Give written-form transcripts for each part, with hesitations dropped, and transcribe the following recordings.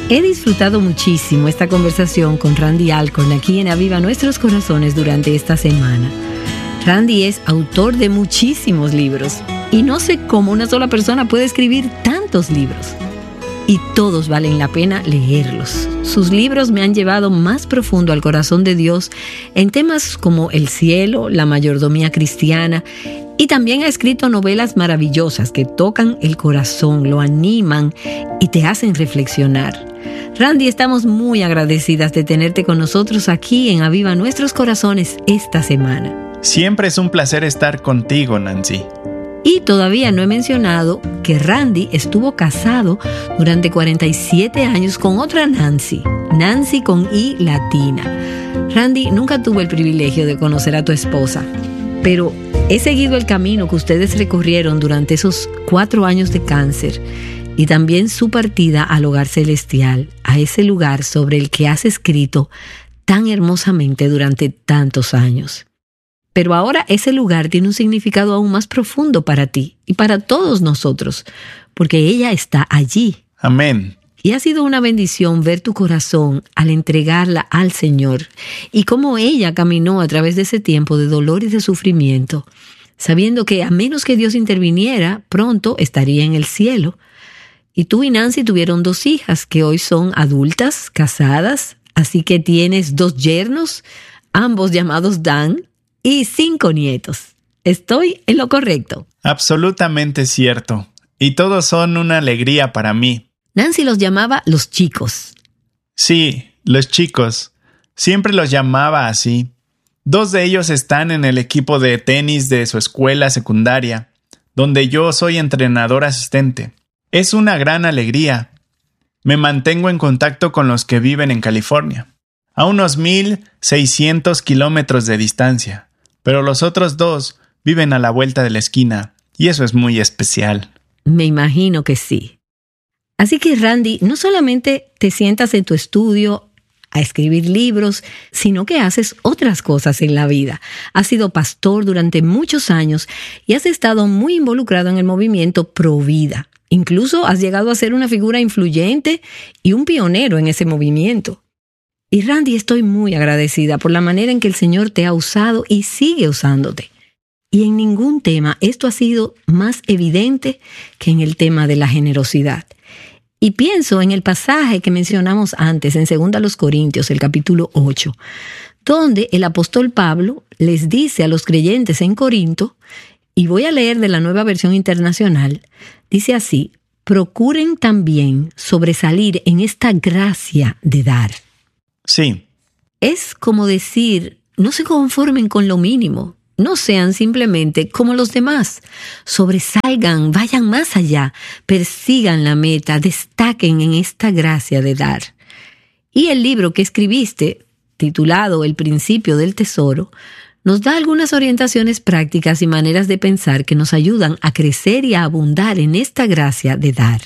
He disfrutado muchísimo esta conversación con Randy Alcorn aquí en Aviva Nuestros Corazones durante esta semana. Randy es autor de muchísimos libros y no sé cómo una sola persona puede escribir tantos libros. Y todos valen la pena leerlos. Sus libros me han llevado más profundo al corazón de Dios en temas como el cielo, la mayordomía cristiana, y también ha escrito novelas maravillosas que tocan el corazón, lo animan y te hacen reflexionar. Randy, estamos muy agradecidas de tenerte con nosotros aquí en Aviva Nuestros Corazones esta semana. Siempre es un placer estar contigo, Nancy. Y todavía no he mencionado que Randy estuvo casado durante 47 años con otra Nancy, Nancy con I latina. Randy, nunca tuve el privilegio de conocer a tu esposa, pero he seguido el camino que ustedes recorrieron durante esos 4 años de cáncer y también su partida al hogar celestial, a ese lugar sobre el que has escrito tan hermosamente durante tantos años. Pero ahora ese lugar tiene un significado aún más profundo para ti y para todos nosotros, porque ella está allí. Amén. Y ha sido una bendición ver tu corazón al entregarla al Señor y cómo ella caminó a través de ese tiempo de dolor y de sufrimiento, sabiendo que a menos que Dios interviniera, pronto estaría en el cielo. Y tú y Nancy tuvieron 2 hijas que hoy son adultas, casadas, así que tienes 2 yernos, ambos llamados Dan, y 5 nietos. ¿Estoy en lo correcto? Absolutamente cierto. Y todos son una alegría para mí. Nancy los llamaba los chicos. Sí, los chicos. Siempre los llamaba así. 2 de ellos están en el equipo de tenis de su escuela secundaria, donde yo soy entrenador asistente. Es una gran alegría. Me mantengo en contacto con los que viven en California, a unos 1,600 kilómetros de distancia. Pero los otros 2 viven a la vuelta de la esquina, y eso es muy especial. Me imagino que sí. Así que, Randy, no solamente te sientas en tu estudio a escribir libros, sino que haces otras cosas en la vida. Has sido pastor durante muchos años y has estado muy involucrado en el movimiento Pro Vida. Incluso has llegado a ser una figura influyente y un pionero en ese movimiento. Y Randy, estoy muy agradecida por la manera en que el Señor te ha usado y sigue usándote. Y en ningún tema esto ha sido más evidente que en el tema de la generosidad. Y pienso en el pasaje que mencionamos antes, en 2 Corintios, el capítulo 8, donde el apóstol Pablo les dice a los creyentes en Corinto, y voy a leer de la Nueva Versión Internacional, dice así: procuren también sobresalir en esta gracia de dar. Sí. Es como decir, no se conformen con lo mínimo, no sean simplemente como los demás. Sobresalgan, vayan más allá, persigan la meta, destaquen en esta gracia de dar. Y el libro que escribiste, titulado El principio del tesoro, nos da algunas orientaciones prácticas y maneras de pensar que nos ayudan a crecer y a abundar en esta gracia de dar.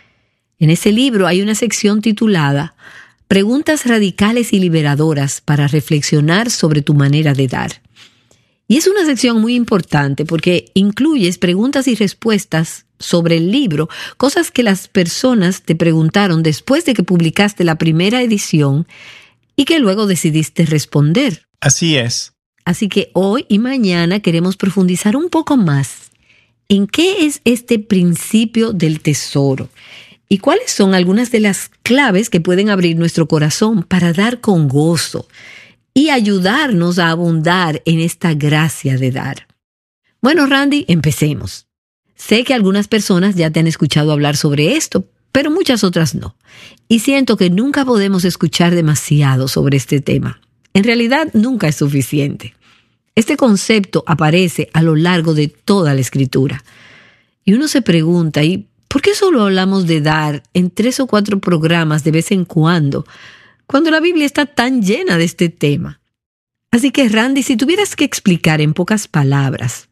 En ese libro hay una sección titulada Preguntas radicales y liberadoras para reflexionar sobre tu manera de dar. Y es una sección muy importante porque incluyes preguntas y respuestas sobre el libro, cosas que las personas te preguntaron después de que publicaste la primera edición y que luego decidiste responder. Así es. Así que hoy y mañana queremos profundizar un poco más en qué es este principio del tesoro. ¿Y cuáles son algunas de las claves que pueden abrir nuestro corazón para dar con gozo y ayudarnos a abundar en esta gracia de dar? Bueno, Randy, empecemos. Sé que algunas personas ya te han escuchado hablar sobre esto, pero muchas otras no. Y siento que nunca podemos escuchar demasiado sobre este tema. En realidad, nunca es suficiente. Este concepto aparece a lo largo de toda la Escritura. Y uno se pregunta, ¿y por qué solo hablamos de dar en 3 o 4 programas de vez en cuando la Biblia está tan llena de este tema? Así que, Randy, si tuvieras que explicar en pocas palabras,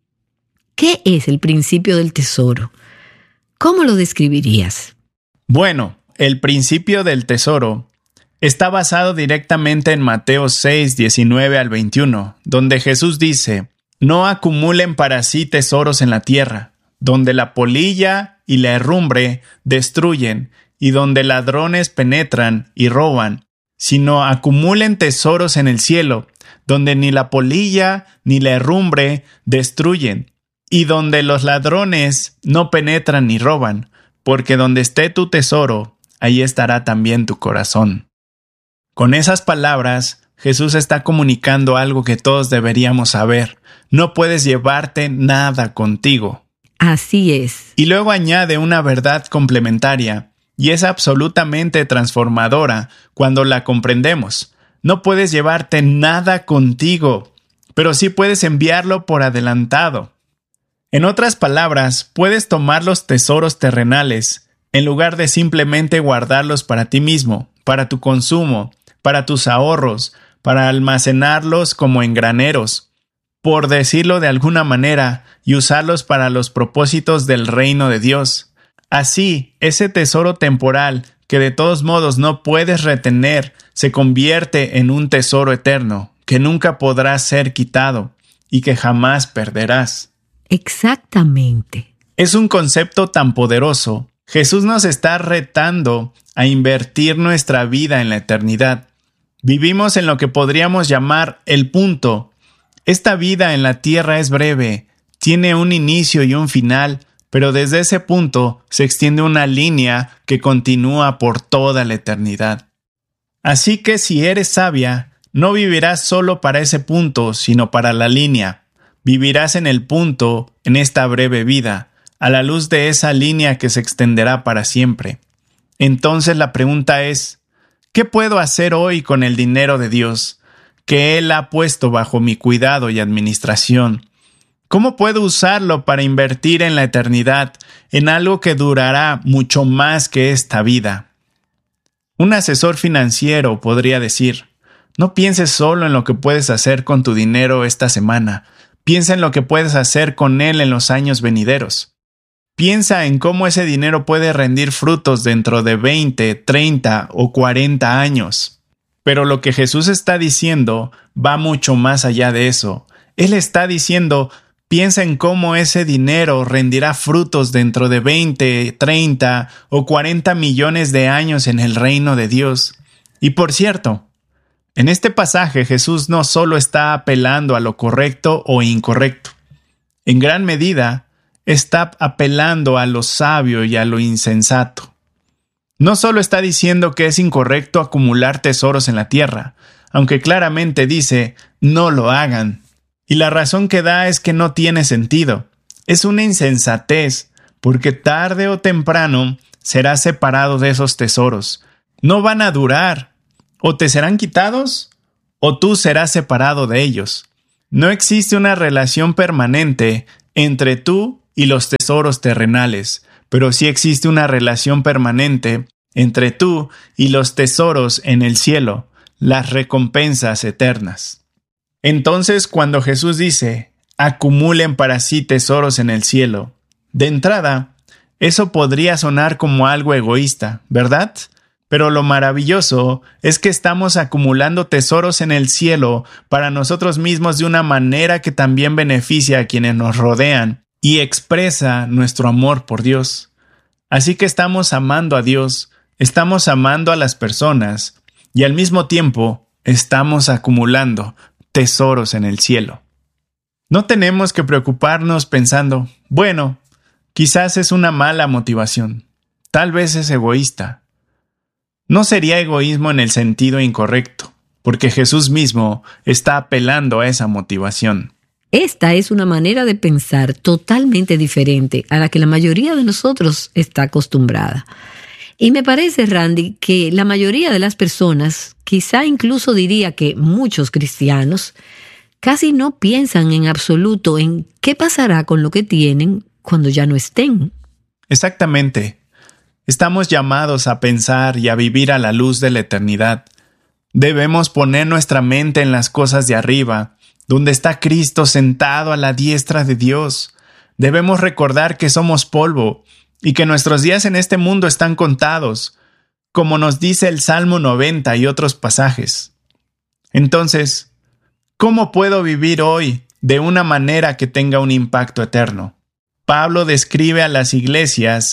¿qué es el principio del tesoro? ¿Cómo lo describirías? Bueno, el principio del tesoro está basado directamente en Mateo 6, 19 al 21, donde Jesús dice: no acumulen para sí tesoros en la tierra, donde la polilla y la herrumbre destruyen, y donde ladrones penetran y roban, sino acumulen tesoros en el cielo, donde ni la polilla ni la herrumbre destruyen, y donde los ladrones no penetran ni roban, porque donde esté tu tesoro, ahí estará también tu corazón. Con esas palabras, Jesús está comunicando algo que todos deberíamos saber. No puedes llevarte nada contigo. Así es. Y luego añade una verdad complementaria, y es absolutamente transformadora cuando la comprendemos. No puedes llevarte nada contigo, pero sí puedes enviarlo por adelantado. En otras palabras, puedes tomar los tesoros terrenales en lugar de simplemente guardarlos para ti mismo, para tu consumo, para tus ahorros, para almacenarlos como en graneros, por decirlo de alguna manera, y usarlos para los propósitos del reino de Dios. Así, ese tesoro temporal que de todos modos no puedes retener se convierte en un tesoro eterno que nunca podrá ser quitado y que jamás perderás. Exactamente. Es un concepto tan poderoso. Jesús nos está retando a invertir nuestra vida en la eternidad. Vivimos en lo que podríamos llamar el punto. Esta vida en la tierra es breve, tiene un inicio y un final, pero desde ese punto se extiende una línea que continúa por toda la eternidad. Así que si eres sabia, no vivirás solo para ese punto, sino para la línea. Vivirás en el punto, en esta breve vida, a la luz de esa línea que se extenderá para siempre. Entonces la pregunta es, ¿qué puedo hacer hoy con el dinero de Dios, que Él ha puesto bajo mi cuidado y administración? ¿Cómo puedo usarlo para invertir en la eternidad, en algo que durará mucho más que esta vida? Un asesor financiero podría decir, no pienses solo en lo que puedes hacer con tu dinero esta semana, piensa en lo que puedes hacer con él en los años venideros. Piensa en cómo ese dinero puede rendir frutos dentro de 20, 30 o 40 años. Pero lo que Jesús está diciendo va mucho más allá de eso. Él está diciendo, piensa en cómo ese dinero rendirá frutos dentro de 20, 30 o 40 millones de años en el reino de Dios. Y por cierto, en este pasaje Jesús no solo está apelando a lo correcto o incorrecto. En gran medida, está apelando a lo sabio y a lo insensato. No solo está diciendo que es incorrecto acumular tesoros en la tierra, aunque claramente dice, no lo hagan. Y la razón que da es que no tiene sentido. Es una insensatez, porque tarde o temprano serás separado de esos tesoros. No van a durar. O te serán quitados, o tú serás separado de ellos. No existe una relación permanente entre tú y los tesoros terrenales, pero sí existe una relación permanente entre tú y los tesoros en el cielo, las recompensas eternas. Entonces, cuando Jesús dice, acumulen para sí tesoros en el cielo, de entrada, eso podría sonar como algo egoísta, ¿verdad? Pero lo maravilloso es que estamos acumulando tesoros en el cielo para nosotros mismos de una manera que también beneficia a quienes nos rodean y expresa nuestro amor por Dios. Así que estamos amando a Dios, estamos amando a las personas y al mismo tiempo estamos acumulando tesoros en el cielo. No tenemos que preocuparnos pensando, bueno, quizás es una mala motivación, tal vez es egoísta. No sería egoísmo en el sentido incorrecto, porque Jesús mismo está apelando a esa motivación. Esta es una manera de pensar totalmente diferente a la que la mayoría de nosotros está acostumbrada. Y me parece, Randy, que la mayoría de las personas, quizá incluso diría que muchos cristianos, casi no piensan en absoluto en qué pasará con lo que tienen cuando ya no estén. Exactamente. Estamos llamados a pensar y a vivir a la luz de la eternidad. Debemos poner nuestra mente en las cosas de arriba, donde está Cristo sentado a la diestra de Dios. Debemos recordar que somos polvo y que nuestros días en este mundo están contados, como nos dice el Salmo 90 y otros pasajes. Entonces, ¿cómo puedo vivir hoy de una manera que tenga un impacto eterno? Pablo describe a las iglesias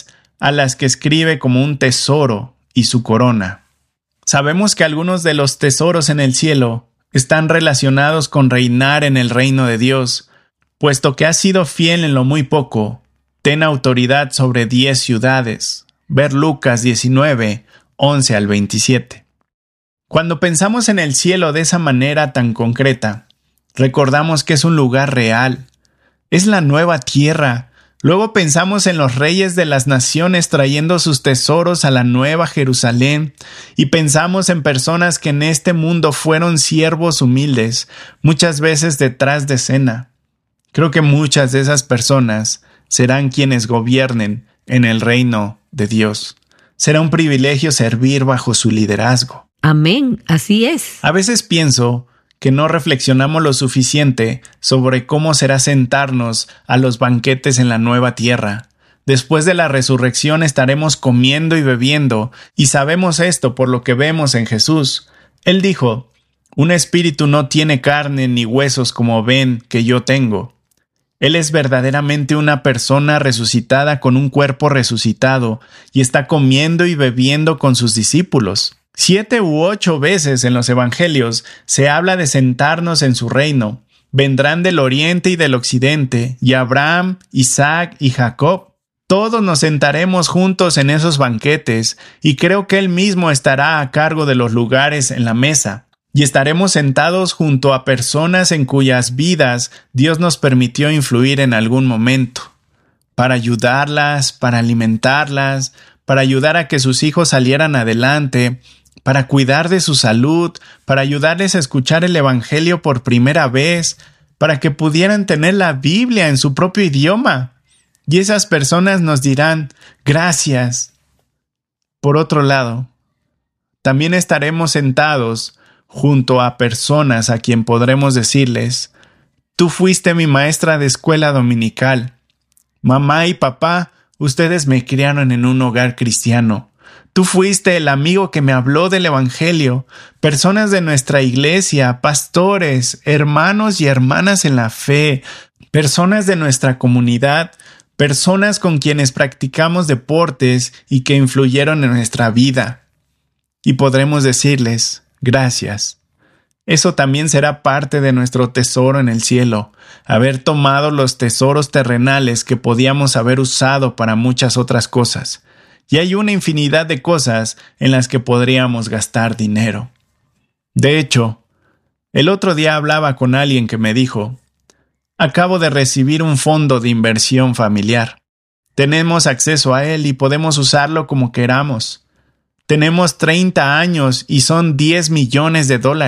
a las que escribe como un tesoro y su corona. Sabemos que algunos de los tesoros en el cielo están relacionados con reinar en el reino de Dios. Puesto que has sido fiel en lo muy poco, ten autoridad sobre 10 ciudades. Ver Lucas 19, 11 al 27. Cuando pensamos en el cielo de esa manera tan concreta, recordamos que es un lugar real. Es la nueva tierra. Luego pensamos en los reyes de las naciones trayendo sus tesoros a la nueva Jerusalén y pensamos en personas que en este mundo fueron siervos humildes, muchas veces detrás de escena. Creo que muchas de esas personas serán quienes gobiernen en el reino de Dios. Será un privilegio servir bajo su liderazgo. Amén, así es. A veces pienso que no reflexionamos lo suficiente sobre cómo será sentarnos a los banquetes en la nueva tierra. Después de la resurrección estaremos comiendo y bebiendo, y sabemos esto por lo que vemos en Jesús. Él dijo: un espíritu no tiene carne ni huesos como ven que yo tengo. Él es verdaderamente una persona resucitada con un cuerpo resucitado, y está comiendo y bebiendo con sus discípulos. 7 u 8 veces en los evangelios se habla de sentarnos en su reino. Vendrán del oriente y del occidente, y Abraham, Isaac y Jacob. Todos nos sentaremos juntos en esos banquetes, y creo que Él mismo estará a cargo de los lugares en la mesa. Y estaremos sentados junto a personas en cuyas vidas Dios nos permitió influir en algún momento, para ayudarlas, para alimentarlas, para ayudar a que sus hijos salieran adelante, para cuidar de su salud, para ayudarles a escuchar el Evangelio por primera vez, para que pudieran tener la Biblia en su propio idioma. Y esas personas nos dirán: gracias. Por otro lado, también estaremos sentados junto a personas a quien podremos decirles: tú fuiste mi maestra de escuela dominical. Mamá y papá, ustedes me criaron en un hogar cristiano. Tú fuiste el amigo que me habló del Evangelio. Personas de nuestra iglesia, pastores, hermanos y hermanas en la fe, personas de nuestra comunidad, personas con quienes practicamos deportes y que influyeron en nuestra vida. Y podremos decirles: gracias. Eso también será parte de nuestro tesoro en el cielo, haber tomado los tesoros terrenales que podíamos haber usado para muchas otras cosas. Y hay una infinidad de cosas en las que podríamos gastar dinero. De hecho, el otro día hablaba con alguien que me dijo: acabo de recibir un fondo de inversión familiar. Tenemos acceso a él y podemos usarlo como queramos. Tenemos 30 años y son $10 millones.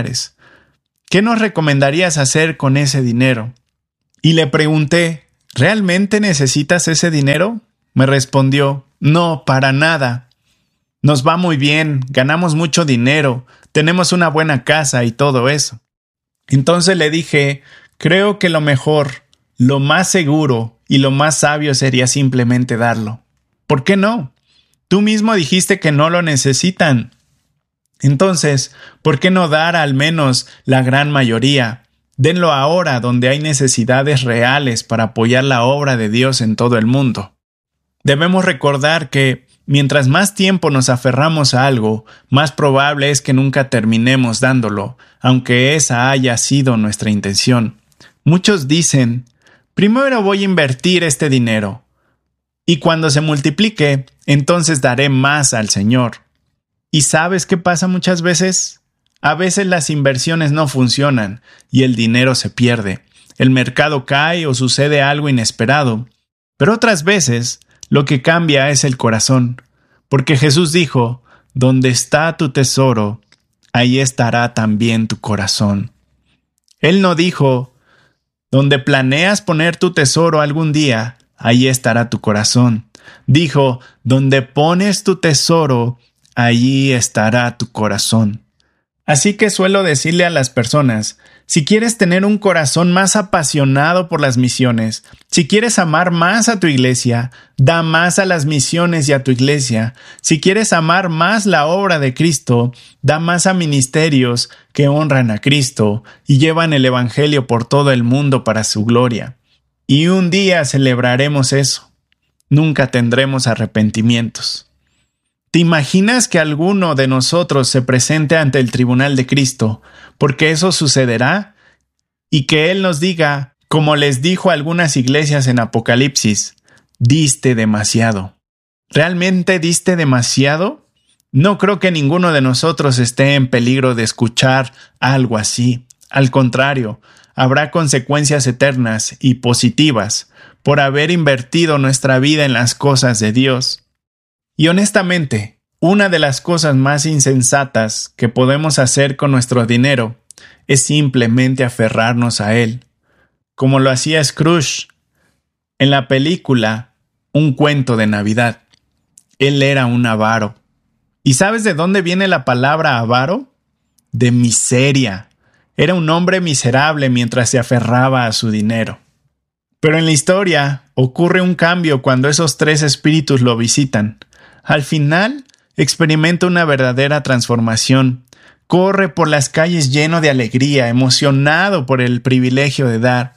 ¿Qué nos recomendarías hacer con ese dinero? Y le pregunté: ¿realmente necesitas ese dinero? Me respondió: no, para nada. Nos va muy bien, ganamos mucho dinero, tenemos una buena casa y todo eso. Entonces le dije: creo que lo mejor, lo más seguro y lo más sabio sería simplemente darlo. ¿Por qué no? Tú mismo dijiste que no lo necesitan. Entonces, ¿por qué no dar al menos la gran mayoría? Denlo ahora donde hay necesidades reales para apoyar la obra de Dios en todo el mundo. Debemos recordar que mientras más tiempo nos aferramos a algo, más probable es que nunca terminemos dándolo, aunque esa haya sido nuestra intención. Muchos dicen: primero voy a invertir este dinero, y cuando se multiplique, entonces daré más al Señor. ¿Y sabes qué pasa muchas veces? A veces las inversiones no funcionan y el dinero se pierde. El mercado cae o sucede algo inesperado. Pero otras veces, lo que cambia es el corazón, porque Jesús dijo: donde está tu tesoro, ahí estará también tu corazón. Él no dijo: donde planeas poner tu tesoro algún día, ahí estará tu corazón. Dijo: donde pones tu tesoro, allí estará tu corazón. Así que suelo decirle a las personas: si quieres tener un corazón más apasionado por las misiones, si quieres amar más a tu iglesia, da más a las misiones y a tu iglesia. Si quieres amar más la obra de Cristo, da más a ministerios que honran a Cristo y llevan el Evangelio por todo el mundo para su gloria. Y un día celebraremos eso. nunca tendremos arrepentimientos. ¿Te imaginas que alguno de nosotros se presente ante el tribunal de Cristo? Porque eso sucederá y que Él nos diga, como les dijo a algunas iglesias en Apocalipsis, diste demasiado. ¿Realmente diste demasiado? No creo que ninguno de nosotros esté en peligro de escuchar algo así. Al contrario, habrá consecuencias eternas y positivas por haber invertido nuestra vida en las cosas de Dios. Y honestamente, una de las cosas más insensatas que podemos hacer con nuestro dinero es simplemente aferrarnos a él, como lo hacía Scrooge en la película Un cuento de Navidad. Él era un avaro. ¿Y sabes de dónde viene la palabra avaro? De miseria. Era un hombre miserable mientras se aferraba a su dinero. Pero en la historia ocurre un cambio cuando esos 3 espíritus lo visitan. Al final, experimenta una verdadera transformación. Corre por las calles lleno de alegría, emocionado por el privilegio de dar.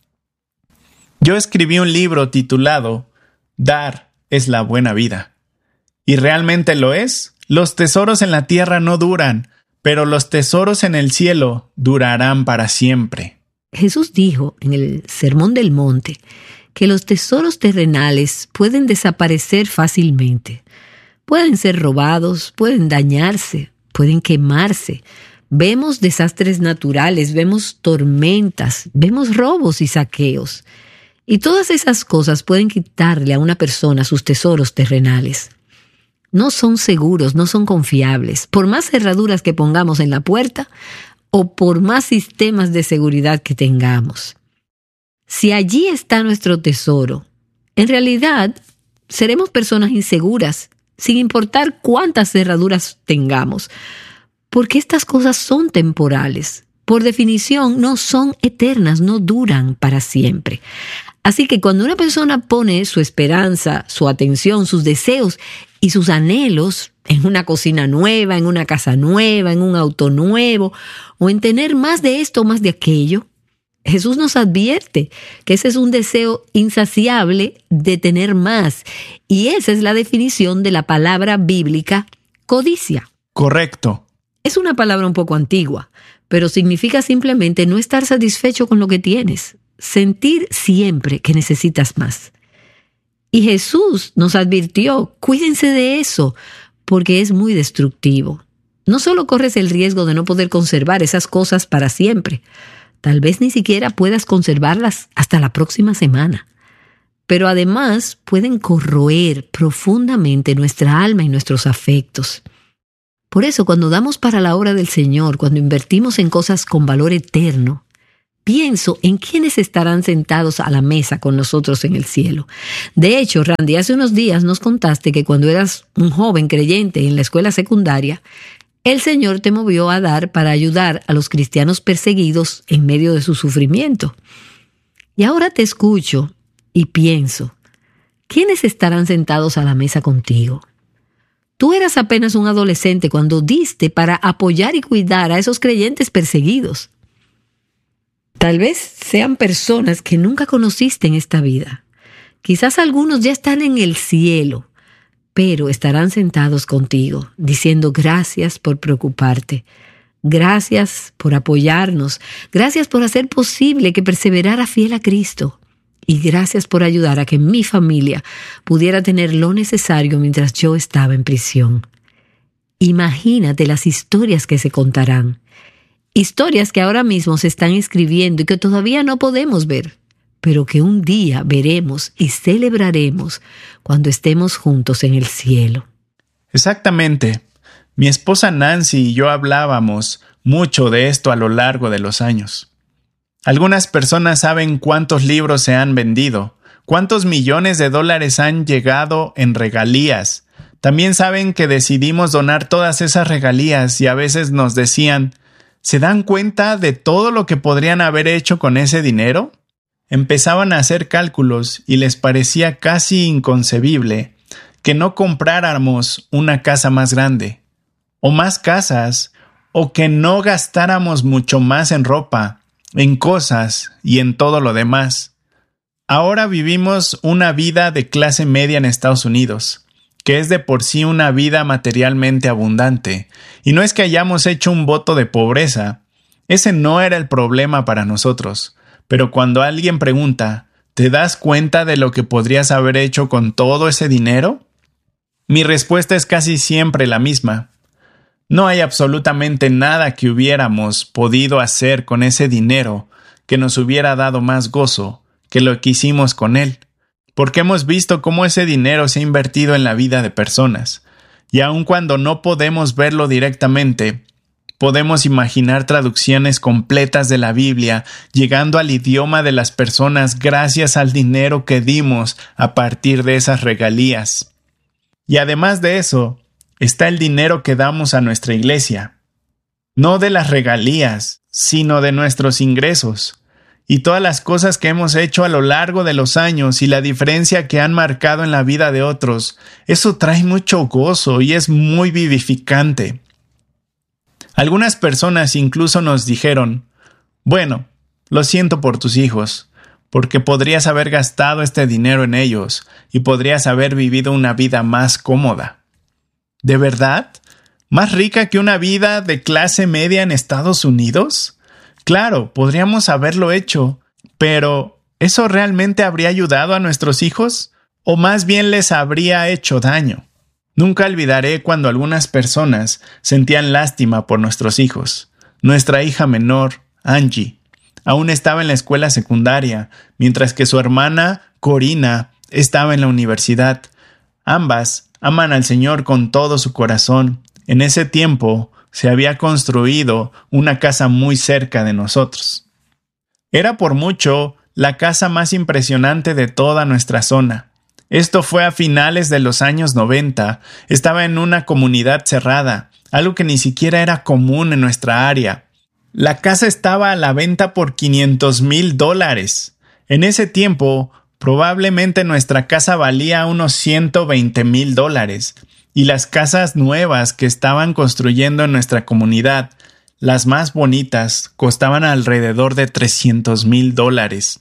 Yo escribí un libro titulado Dar es la buena vida. ¿Y realmente lo es? Los tesoros en la tierra no duran, pero los tesoros en el cielo durarán para siempre. Jesús dijo en el Sermón del Monte que los tesoros terrenales pueden desaparecer fácilmente. Pueden ser robados, pueden dañarse, pueden quemarse. Vemos desastres naturales, vemos tormentas, vemos robos y saqueos. Y todas esas cosas pueden quitarle a una persona sus tesoros terrenales. No son seguros, no son confiables. Por más cerraduras que pongamos en la puerta o por más sistemas de seguridad que tengamos. Si allí está nuestro tesoro, en realidad seremos personas inseguras, sin importar cuántas cerraduras tengamos, porque estas cosas son temporales. Por definición, no son eternas, no duran para siempre. Así que cuando una persona pone su esperanza, su atención, sus deseos y sus anhelos en una cocina nueva, en una casa nueva, en un auto nuevo, o en tener más de esto o más de aquello, Jesús nos advierte que ese es un deseo insaciable de tener más. Y esa es la definición de la palabra bíblica codicia. Correcto. Es una palabra un poco antigua, pero significa simplemente no estar satisfecho con lo que tienes. Sentir siempre que necesitas más. Y Jesús nos advirtió, cuídense de eso, porque es muy destructivo. No solo corres el riesgo de no poder conservar esas cosas para siempre, tal vez ni siquiera puedas conservarlas hasta la próxima semana, pero además pueden corroer profundamente nuestra alma y nuestros afectos. Por eso, cuando damos para la obra del Señor, cuando invertimos en cosas con valor eterno, pienso en quiénes estarán sentados a la mesa con nosotros en el cielo. De hecho, Randy, hace unos días nos contaste que cuando eras un joven creyente en la escuela secundaria, el Señor te movió a dar para ayudar a los cristianos perseguidos en medio de su sufrimiento. Y ahora te escucho y pienso, ¿quiénes estarán sentados a la mesa contigo? Tú eras apenas un adolescente cuando diste para apoyar y cuidar a esos creyentes perseguidos. Tal vez sean personas que nunca conociste en esta vida. Quizás algunos ya están en el cielo, pero estarán sentados contigo, diciendo gracias por preocuparte, gracias por apoyarnos, gracias por hacer posible que perseverara fiel a Cristo, y gracias por ayudar a que mi familia pudiera tener lo necesario mientras yo estaba en prisión. Imagínate las historias que se contarán. Historias que ahora mismo se están escribiendo y que todavía no podemos ver, pero que un día veremos y celebraremos cuando estemos juntos en el cielo. Exactamente. Mi esposa Nancy y yo hablábamos mucho de esto a lo largo de los años. Algunas personas saben cuántos libros se han vendido, cuántos millones de dólares han llegado en regalías. También saben que decidimos donar todas esas regalías y a veces nos decían, ¿se dan cuenta de todo lo que podrían haber hecho con ese dinero? Empezaban a hacer cálculos y les parecía casi inconcebible que no compráramos una casa más grande, o más casas, o que no gastáramos mucho más en ropa, en cosas y en todo lo demás. Ahora vivimos una vida de clase media en Estados Unidos, que es de por sí una vida materialmente abundante, y no es que hayamos hecho un voto de pobreza. Ese no era el problema para nosotros, pero cuando alguien pregunta, ¿te das cuenta de lo que podrías haber hecho con todo ese dinero? Mi respuesta es casi siempre la misma. No hay absolutamente nada que hubiéramos podido hacer con ese dinero que nos hubiera dado más gozo que lo que hicimos con él, porque hemos visto cómo ese dinero se ha invertido en la vida de personas, y aun cuando no podemos verlo directamente, podemos imaginar traducciones completas de la Biblia llegando al idioma de las personas gracias al dinero que dimos a partir de esas regalías. Y además de eso, está el dinero que damos a nuestra iglesia, no de las regalías, sino de nuestros ingresos, y todas las cosas que hemos hecho a lo largo de los años y la diferencia que han marcado en la vida de otros. Eso trae mucho gozo y es muy vivificante. Algunas personas incluso nos dijeron, bueno, lo siento por tus hijos, porque podrías haber gastado este dinero en ellos y podrías haber vivido una vida más cómoda. ¿De verdad? ¿Más rica que una vida de clase media en Estados Unidos? Claro, podríamos haberlo hecho, pero ¿eso realmente habría ayudado a nuestros hijos? ¿O más bien les habría hecho daño? Nunca olvidaré cuando algunas personas sentían lástima por nuestros hijos. Nuestra hija menor, Angie, aún estaba en la escuela secundaria, mientras que su hermana, Corina, estaba en la universidad. Ambas aman al Señor con todo su corazón. En ese tiempo se había construido una casa muy cerca de nosotros. Era por mucho la casa más impresionante de toda nuestra zona. Esto fue a finales de los años 90. Estaba en una comunidad cerrada, algo que ni siquiera era común en nuestra área. La casa estaba a la venta por $500,000. En ese tiempo, probablemente nuestra casa valía unos $120,000. Y las casas nuevas que estaban construyendo en nuestra comunidad, las más bonitas, costaban alrededor de $300,000.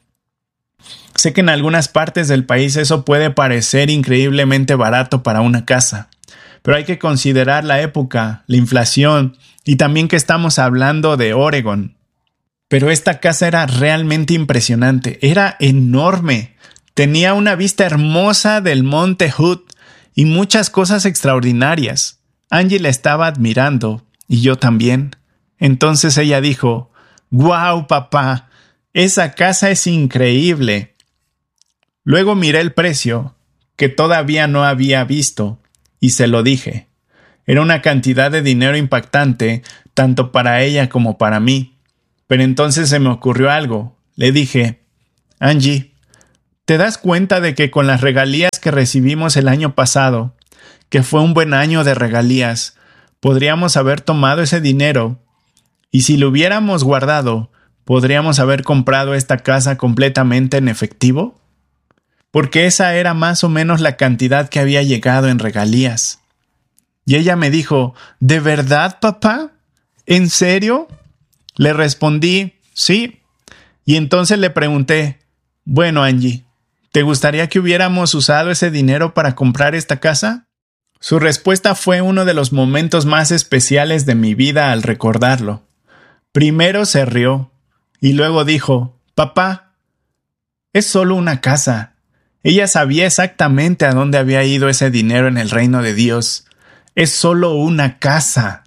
Sé que en algunas partes del país eso puede parecer increíblemente barato para una casa, pero hay que considerar la época, la inflación y también que estamos hablando de Oregon. Pero esta casa era realmente impresionante, era enorme, tenía una vista hermosa del monte Hood y muchas cosas extraordinarias. Angie la estaba admirando, y yo también. Entonces ella dijo, «¡Guau, papá! Esa casa es increíble». Luego miré el precio, que todavía no había visto, y se lo dije. Era una cantidad de dinero impactante, tanto para ella como para mí. Pero entonces se me ocurrió algo. Le dije, «Angie, ¿te das cuenta de que con las regalías que recibimos el año pasado, que fue un buen año de regalías, podríamos haber tomado ese dinero y si lo hubiéramos guardado, podríamos haber comprado esta casa completamente en efectivo?» Porque esa era más o menos la cantidad que había llegado en regalías. Y ella me dijo, ¿de verdad, papá? ¿En serio? Le respondí, sí. Y entonces le pregunté, bueno, Angie, ¿te gustaría que hubiéramos usado ese dinero para comprar esta casa? Su respuesta fue uno de los momentos más especiales de mi vida al recordarlo. Primero se rió y luego dijo, «Papá, es solo una casa». Ella sabía exactamente a dónde había ido ese dinero en el reino de Dios. Es solo una casa.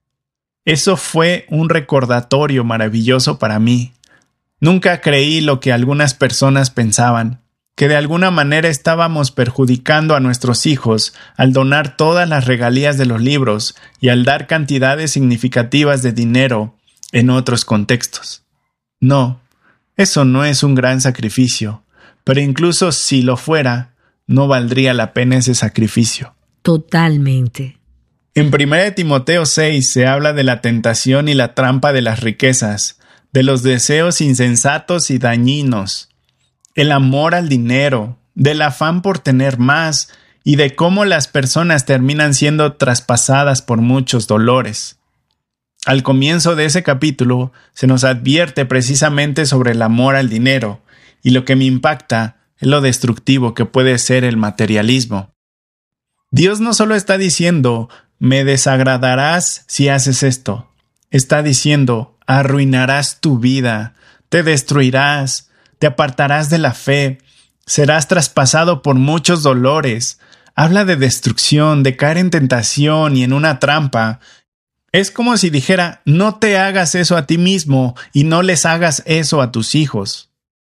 Eso fue un recordatorio maravilloso para mí. Nunca creí lo que algunas personas pensaban, que de alguna manera estábamos perjudicando a nuestros hijos al donar todas las regalías de los libros y al dar cantidades significativas de dinero en otros contextos. No, eso no es un gran sacrificio, pero incluso si lo fuera, no valdría la pena ese sacrificio. Totalmente. En 1 Timoteo 6 se habla de la tentación y la trampa de las riquezas, de los deseos insensatos y dañinos, el amor al dinero, del afán por tener más y de cómo las personas terminan siendo traspasadas por muchos dolores. Al comienzo de ese capítulo se nos advierte precisamente sobre el amor al dinero y lo que me impacta es lo destructivo que puede ser el materialismo. Dios no solo está diciendo, me desagradarás si haces esto. Está diciendo, arruinarás tu vida, te destruirás, te apartarás de la fe, serás traspasado por muchos dolores. Habla de destrucción, de caer en tentación y en una trampa. Es como si dijera, no te hagas eso a ti mismo y no les hagas eso a tus hijos.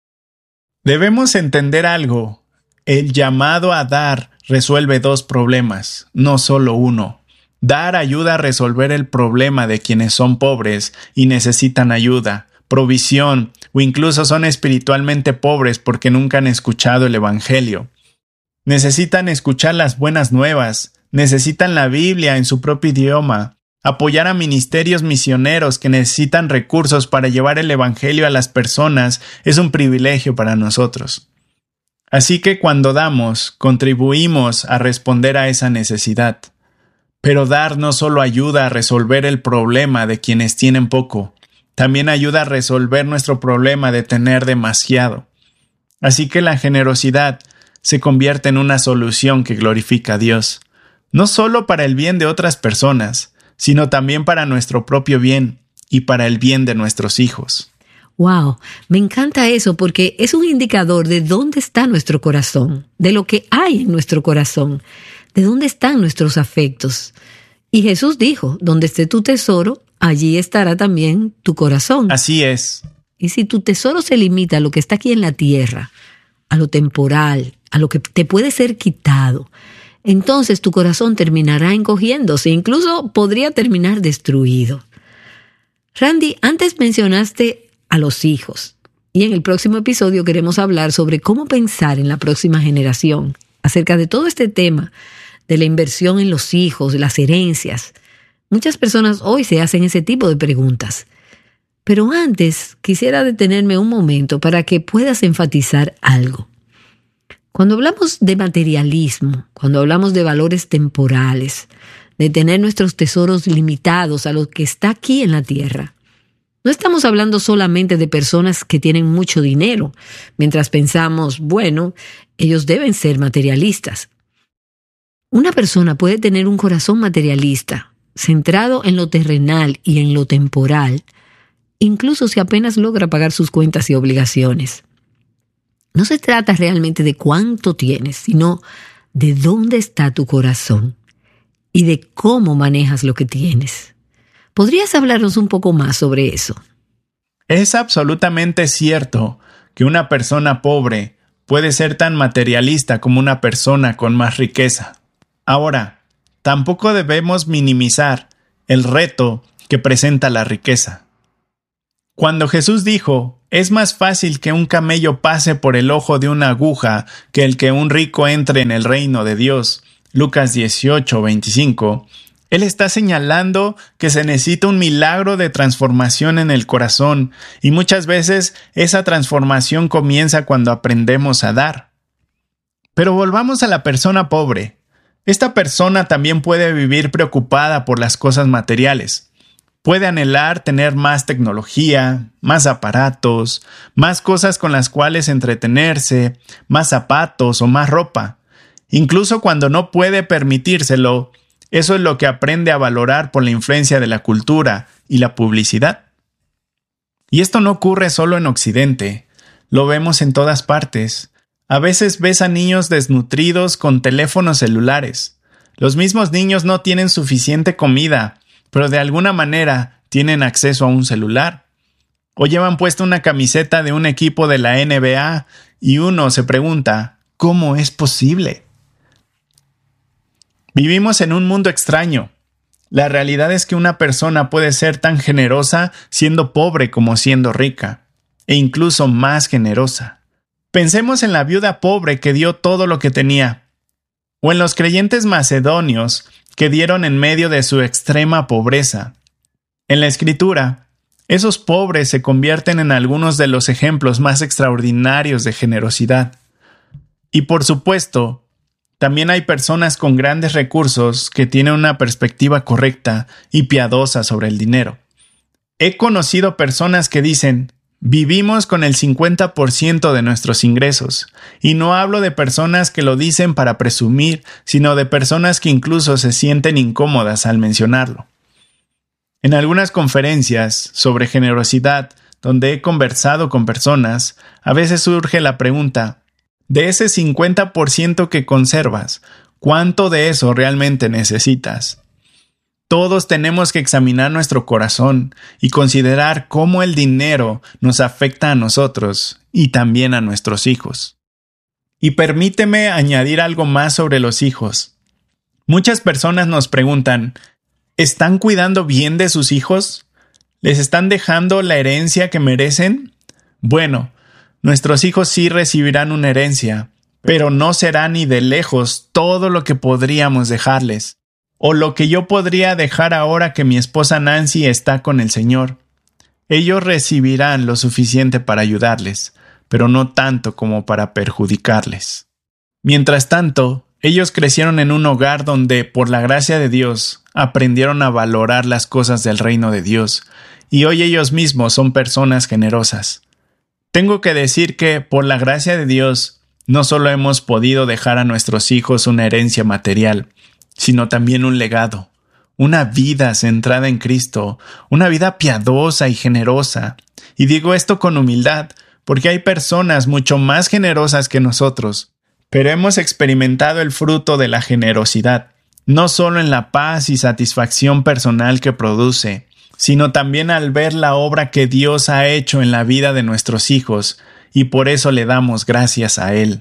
Debemos entender algo. El llamado a dar resuelve 2 problemas, no solo uno. Dar ayuda a resolver el problema de quienes son pobres y necesitan ayuda, provisión o incluso son espiritualmente pobres porque nunca han escuchado el Evangelio. Necesitan escuchar las buenas nuevas, necesitan la Biblia en su propio idioma, apoyar a ministerios misioneros que necesitan recursos para llevar el Evangelio a las personas es un privilegio para nosotros. Así que cuando damos, contribuimos a responder a esa necesidad. Pero dar no solo ayuda a resolver el problema de quienes tienen poco, también ayuda a resolver nuestro problema de tener demasiado. Así que la generosidad se convierte en una solución que glorifica a Dios, no solo para el bien de otras personas, sino también para nuestro propio bien y para el bien de nuestros hijos. Wow, me encanta eso porque es un indicador de dónde está nuestro corazón, de lo que hay en nuestro corazón, de dónde están nuestros afectos. Y Jesús dijo, donde esté tu tesoro, allí estará también tu corazón. Así es. Y si tu tesoro se limita a lo que está aquí en la tierra, a lo temporal, a lo que te puede ser quitado, entonces tu corazón terminará encogiéndose, incluso podría terminar destruido. Randy, antes mencionaste a los hijos, y en el próximo episodio queremos hablar sobre cómo pensar en la próxima generación, acerca de todo este tema de la inversión en los hijos, las herencias. Muchas personas hoy se hacen ese tipo de preguntas. Pero antes quisiera detenerme un momento para que puedas enfatizar algo. Cuando hablamos de materialismo, cuando hablamos de valores temporales, de tener nuestros tesoros limitados a lo que está aquí en la tierra, no estamos hablando solamente de personas que tienen mucho dinero, mientras pensamos, bueno, ellos deben ser materialistas. Una persona puede tener un corazón materialista, centrado en lo terrenal y en lo temporal, incluso si apenas logra pagar sus cuentas y obligaciones. No se trata realmente de cuánto tienes, sino de dónde está tu corazón y de cómo manejas lo que tienes. ¿Podrías hablarnos un poco más sobre eso? Es absolutamente cierto que una persona pobre puede ser tan materialista como una persona con más riqueza. Ahora, tampoco debemos minimizar el reto que presenta la riqueza. Cuando Jesús dijo, es más fácil que un camello pase por el ojo de una aguja que el que un rico entre en el reino de Dios, Lucas 18:25, Él está señalando que se necesita un milagro de transformación en el corazón, y muchas veces esa transformación comienza cuando aprendemos a dar. Pero volvamos a la persona pobre. Esta persona también puede vivir preocupada por las cosas materiales. Puede anhelar tener más tecnología, más aparatos, más cosas con las cuales entretenerse, más zapatos o más ropa. Incluso cuando no puede permitírselo, eso es lo que aprende a valorar por la influencia de la cultura y la publicidad. Y esto no ocurre solo en Occidente, lo vemos en todas partes. A veces ves a niños desnutridos con teléfonos celulares. Los mismos niños no tienen suficiente comida, pero de alguna manera tienen acceso a un celular. O llevan puesta una camiseta de un equipo de la NBA y uno se pregunta, ¿cómo es posible? Vivimos en un mundo extraño. La realidad es que una persona puede ser tan generosa siendo pobre como siendo rica, e incluso más generosa. Pensemos en la viuda pobre que dio todo lo que tenía, o en los creyentes macedonios que dieron en medio de su extrema pobreza. En la Escritura, esos pobres se convierten en algunos de los ejemplos más extraordinarios de generosidad. Y por supuesto, también hay personas con grandes recursos que tienen una perspectiva correcta y piadosa sobre el dinero. He conocido personas que dicen, Vivimos con el 50% de nuestros ingresos, y no hablo de personas que lo dicen para presumir, sino de personas que incluso se sienten incómodas al mencionarlo. En algunas conferencias sobre generosidad, donde he conversado con personas, a veces surge la pregunta, de ese 50% que conservas, ¿cuánto de eso realmente necesitas? Todos tenemos que examinar nuestro corazón y considerar cómo el dinero nos afecta a nosotros y también a nuestros hijos. Y permíteme añadir algo más sobre los hijos. Muchas personas nos preguntan, ¿están cuidando bien de sus hijos? ¿Les están dejando la herencia que merecen? Bueno, nuestros hijos sí recibirán una herencia, pero no será ni de lejos todo lo que podríamos dejarles, o lo que yo podría dejar ahora que mi esposa Nancy está con el Señor. Ellos recibirán lo suficiente para ayudarles, pero no tanto como para perjudicarles. Mientras tanto, ellos crecieron en un hogar donde, por la gracia de Dios, aprendieron a valorar las cosas del reino de Dios, y hoy ellos mismos son personas generosas. Tengo que decir que, por la gracia de Dios, no solo hemos podido dejar a nuestros hijos una herencia material, sino también un legado, una vida centrada en Cristo, una vida piadosa y generosa. Y digo esto con humildad, porque hay personas mucho más generosas que nosotros, pero hemos experimentado el fruto de la generosidad, no solo en la paz y satisfacción personal que produce, sino también al ver la obra que Dios ha hecho en la vida de nuestros hijos, y por eso le damos gracias a Él.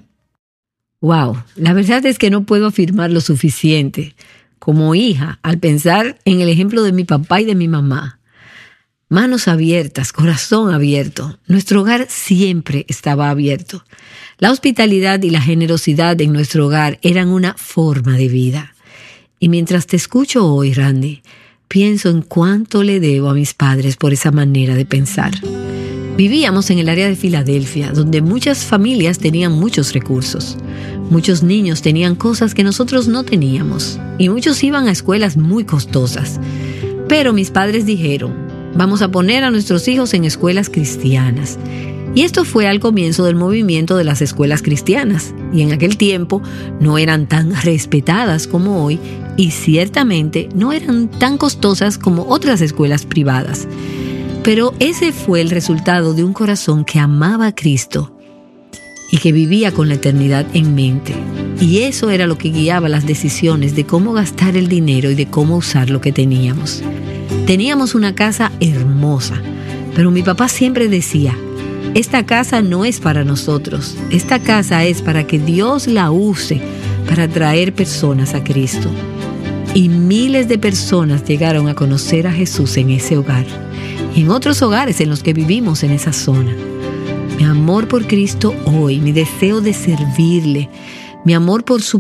Wow, la verdad es que no puedo afirmar lo suficiente como hija al pensar en el ejemplo de mi papá y de mi mamá. Manos abiertas, corazón abierto. Nuestro hogar siempre estaba abierto. La hospitalidad y la generosidad en nuestro hogar eran una forma de vida. Y mientras te escucho hoy, Randy, pienso en cuánto le debo a mis padres por esa manera de pensar. Vivíamos en el área de Filadelfia, donde muchas familias tenían muchos recursos. Muchos niños tenían cosas que nosotros no teníamos, y muchos iban a escuelas muy costosas. Pero mis padres dijeron, vamos a poner a nuestros hijos en escuelas cristianas. Y esto fue al comienzo del movimiento de las escuelas cristianas, y en aquel tiempo no eran tan respetadas como hoy, y ciertamente no eran tan costosas como otras escuelas privadas. Pero ese fue el resultado de un corazón que amaba a Cristo y que vivía con la eternidad en mente. Y eso era lo que guiaba las decisiones de cómo gastar el dinero y de cómo usar lo que teníamos. Teníamos una casa hermosa, pero mi papá siempre decía, esta casa no es para nosotros, esta casa es para que Dios la use para traer personas a Cristo. Y miles de personas llegaron a conocer a Jesús en ese hogar y en otros hogares en los que vivimos en esa zona. Mi amor por Cristo hoy, mi deseo de servirle, mi amor por su